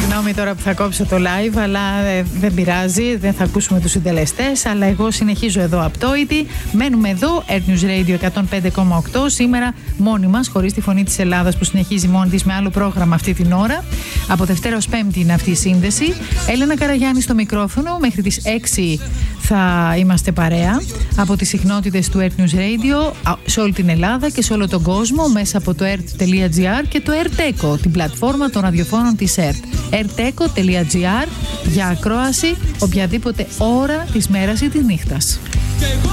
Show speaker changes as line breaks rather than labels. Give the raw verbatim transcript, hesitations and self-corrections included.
Συγγνώμη τώρα που θα κόψω το live, αλλά ε, δεν πειράζει, δεν θα ακούσουμε τους συντελεστές, αλλά εγώ συνεχίζω εδώ απτόητη. Μένουμε εδώ, Earth News Radio εκατόν πέντε κόμμα οκτώ, σήμερα μόνοι μας, χωρίς τη φωνή της Ελλάδας που συνεχίζει μόνη της με άλλο πρόγραμμα αυτή την ώρα. Από Δευτέρα ως Πέμπτη είναι αυτή η σύνδεση. Έλενα Καραγιάννη στο μικρόφωνο, μέχρι τις έξι θα είμαστε παρέα από τις συχνότητες του Earth News Radio σε όλη την Ελλάδα και σε όλο τον κόσμο μέσα από το earth τελεία gr και το ERTECO, την πλατφόρμα των ραδιοφώνων της earth. erteco τελεία gr για ακρόαση οποιαδήποτε ώρα της μέρας ή της νύχτας.